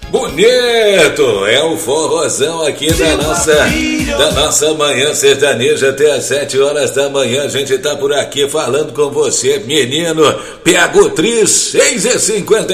Bonito! É o forrozão aqui da nossa manhã sertaneja até às 7 horas da manhã. A gente tá por aqui falando com você, menino. Pega o Tris, 6h50.